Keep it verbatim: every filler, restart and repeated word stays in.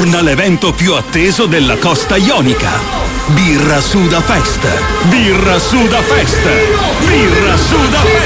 torna l'evento più atteso della costa ionica. Birra Sudafest. Birra Sudafest. Birra Sudafest.